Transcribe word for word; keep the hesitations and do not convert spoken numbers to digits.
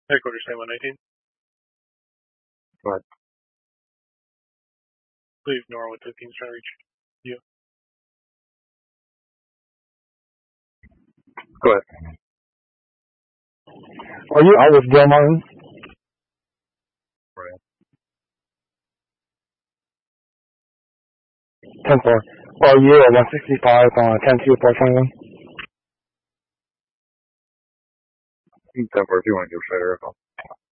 Headquarters, say one nineteen. Go ahead. Please ignore what the team's trying to reach you. Go ahead. Are you out with Gil Martin? Right. ten four. Are you at one sixty-five on ten two four twenty-one? ten four, if you want to give straight air call.